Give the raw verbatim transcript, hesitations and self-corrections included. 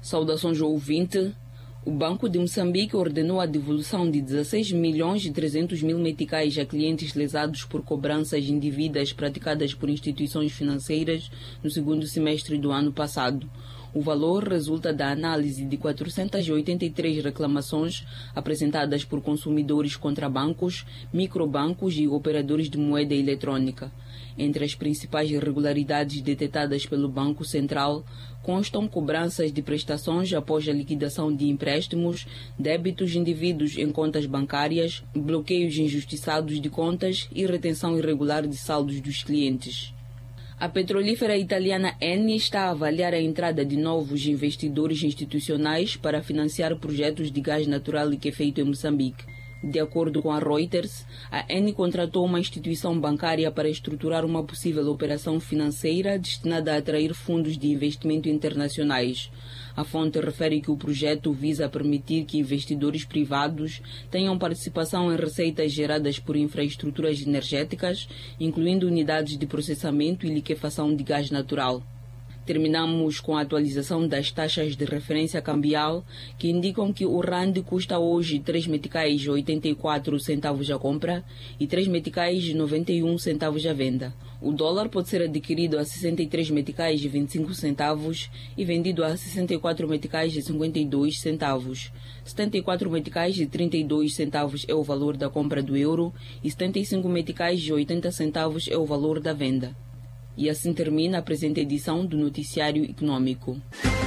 Saudações ao ouvinte. O Banco de Moçambique ordenou a devolução de dezesseis milhões e trezentos mil meticais a clientes lesados por cobranças indevidas praticadas por instituições financeiras no segundo semestre do ano passado. O valor resulta da análise de quatrocentas e oitenta e três reclamações apresentadas por consumidores contra bancos, microbancos e operadores de moeda eletrônica. Entre as principais irregularidades detectadas pelo Banco Central constam cobranças de prestações após a liquidação de empréstimos, débitos indevidos em contas bancárias, bloqueios injustiçados de contas e retenção irregular de saldos dos clientes. A petrolífera italiana Eni está a avaliar a entrada de novos investidores institucionais para financiar projetos de gás natural liquefeito em Moçambique. De acordo com a Reuters, a Eni contratou uma instituição bancária para estruturar uma possível operação financeira destinada a atrair fundos de investimento internacionais. A fonte refere que o projeto visa permitir que investidores privados tenham participação em receitas geradas por infraestruturas energéticas, incluindo unidades de processamento e liquefação de gás natural. Terminamos com a atualização das taxas de referência cambial, que indicam que o rand custa hoje três meticais e oitenta e quatro centavos a compra e três meticais e noventa e um centavos a venda. O dólar pode ser adquirido a sessenta e três meticais e vinte e cinco centavos e vendido a sessenta e quatro meticais e cinquenta e dois centavos. setenta e quatro meticais e trinta e dois centavos é o valor da compra do euro e setenta e cinco meticais e oitenta centavos é o valor da venda. E assim termina a presente edição do Noticiário Econômico.